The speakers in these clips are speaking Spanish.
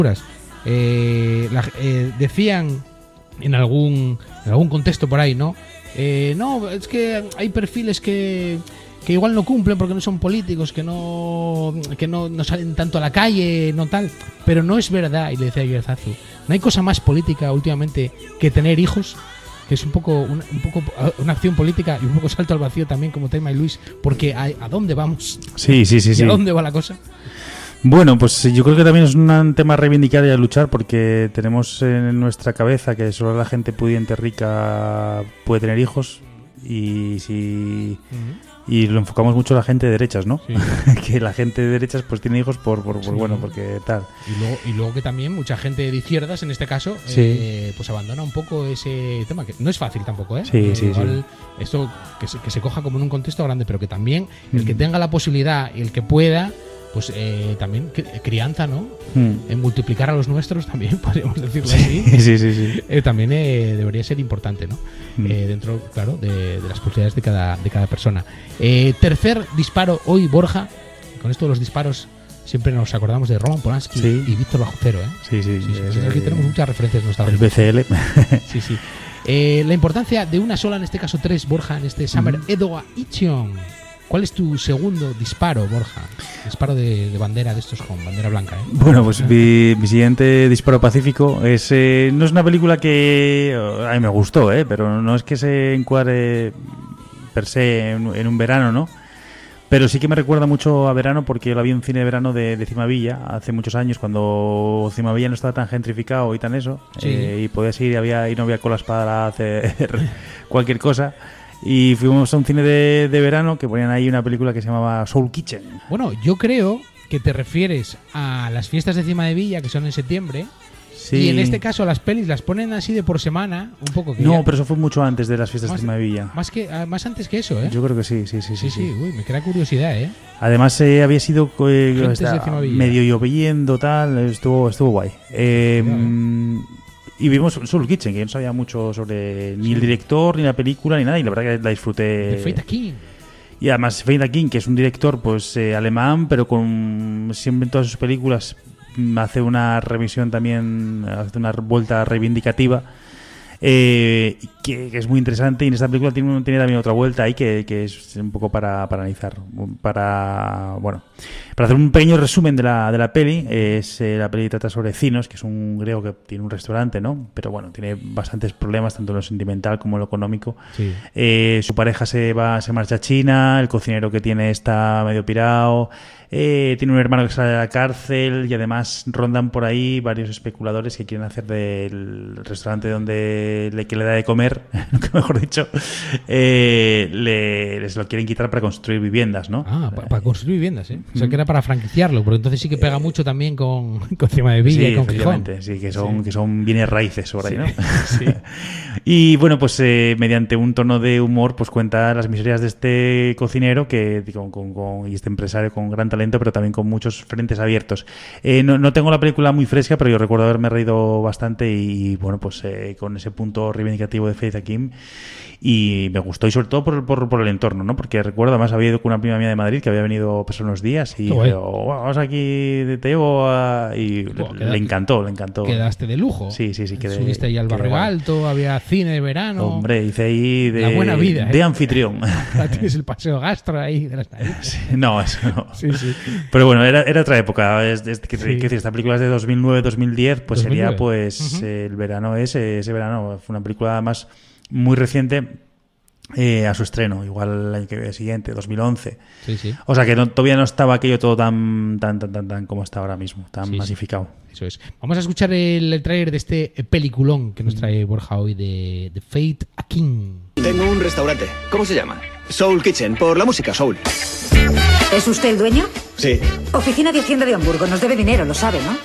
decían en algún contexto por ahí, ¿no? No, es que hay perfiles que igual no cumplen porque no son políticos, que no salen tanto a la calle, no tal. Pero no es verdad, y le decía yo a Zazu, no hay cosa más política últimamente que tener hijos, que es un poco una acción política y un poco salto al vacío también, como Telma y Luis, porque ¿a dónde vamos? Sí. ¿A dónde va la cosa? Bueno, pues yo creo que también es un tema a reivindicar y a luchar, porque tenemos en nuestra cabeza que solo la gente pudiente rica puede tener hijos, y si y lo enfocamos mucho a la gente de derechas, ¿no? Sí. Que la gente de derechas pues tiene hijos por bueno, porque tal. Y luego que también mucha gente de izquierdas, en este caso, pues abandona un poco ese tema, que no es fácil tampoco, ¿eh? Sí. Esto que se coja como en un contexto grande, pero que también el que tenga la posibilidad y el que pueda, pues también crianza, ¿no? En multiplicar a los nuestros también, podríamos decirlo así. Sí. También debería ser importante, ¿no? Dentro, claro, de las posibilidades de cada persona. Tercer disparo hoy, Borja. Con esto de los disparos siempre nos acordamos de Roman Polanski y Víctor Bajo Cero, ¿eh? Sí. Aquí tenemos muchas referencias nostálgicas. El BCL. Sí. La importancia de una sola, en este caso 3, Borja, en este Summer Edoga Ichion. ¿Cuál es tu segundo disparo, Borja? Disparo de bandera, de estos con bandera blanca, ¿eh? Bueno, pues mi siguiente disparo pacífico no es una película que a mí me gustó, pero no es que se encuadre per se en un verano, ¿no? Pero sí que me recuerda mucho a verano, porque yo la vi en un cine de verano de Cimavilla hace muchos años, cuando Cimavilla no estaba tan gentrificado y tan eso, y podías ir y no había colas para hacer cualquier cosa. Y fuimos a un cine de verano que ponían ahí una película que se llamaba Soul Kitchen. Bueno, yo creo que te refieres a las fiestas de Cimavilla, que son en septiembre. Sí. Y en este caso las pelis las ponen así de por semana, un poco que no, pero eso fue mucho antes de las fiestas de Cimavilla. Más antes que eso, ¿eh? Yo creo que sí. Uy, me crea curiosidad, ¿eh? Además había sido medio lloviendo, tal, estuvo guay. Y vimos Soul Kitchen, que yo no sabía mucho sobre ni el director, ni la película, ni nada, y la verdad que la disfruté. De Fate King. Y además Fate King, que es un director pues alemán, pero siempre en todas sus películas hace una revisión también, hace una vuelta reivindicativa, que es muy interesante, y en esta película tiene también otra vuelta ahí que es un poco para analizar, para hacer un pequeño resumen de la peli. La peli trata sobre Zinos, que es un griego que tiene un restaurante, ¿no? Pero bueno, tiene bastantes problemas, tanto en lo sentimental como en lo económico. Sí. Su pareja se marcha a China, el cocinero que tiene está medio pirado, tiene un hermano que sale de la cárcel, y además rondan por ahí varios especuladores que quieren hacer del restaurante que le da de comer, mejor dicho, les lo quieren quitar para construir viviendas, ¿no? Para construir viviendas, ¿eh? O sea, que era para franquiciarlo, porque entonces sí que pega mucho también con Cimavilla y con Gijón. Sí, que son bienes raíces por ahí, ¿no? Sí. Y bueno, pues mediante un tono de humor, pues cuenta las miserias de este cocinero y este empresario con gran talento, pero también con muchos frentes abiertos. No tengo la película muy fresca, pero yo recuerdo haberme reído bastante, y bueno, pues con ese punto reivindicativo de Faith Akim, y me gustó, y sobre todo por el entorno, ¿no? Porque recuerdo, además había ido con una prima mía de Madrid que había venido pasar unos días, y vamos aquí, te llevo y le encantó. Quedaste de lujo. Sí. Subiste ahí al Barrio Alto, había cine de verano. Hombre, hice ahí la buena vida, de anfitrión. Tienes el paseo gastro ahí de las narices. No, eso no. Sí. Pero bueno, era otra época. Esta película es de 2009-2010, pues 2009. Sería pues el verano ese verano. Fue una película más muy reciente a su estreno, igual el año siguiente, 2011. Sí. O sea que todavía no estaba aquello todo tan como está ahora mismo, tan masificado. Eso es. Vamos a escuchar el tráiler de este peliculón que nos trae Borja hoy de Fate Akin. Tengo un restaurante. ¿Cómo se llama? Soul Kitchen, por la música soul. ¿Es usted el dueño? Sí. Oficina de Hacienda de Hamburgo. Nos debe dinero, lo sabe, ¿no?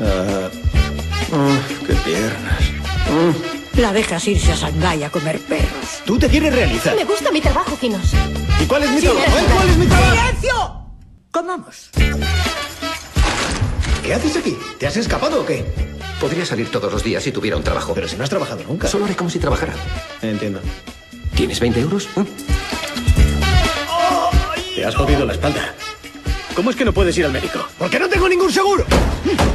Qué piernas. La dejas irse a Shanghái a comer perros. Tú te quieres realizar. Me gusta mi trabajo, Zinos. ¿Y cuál es mi trabajo? ¿Cuál es mi trabajo? ¡Silencio! Comamos. ¿Qué haces aquí? ¿Te has escapado o qué? Podría salir todos los días si tuviera un trabajo. Pero si no has trabajado nunca. Solo haré como si trabajara. Entiendo. ¿Tienes 20 euros? Te has jodido la espalda. ¿Cómo es que no puedes ir al médico? Porque no tengo ningún seguro.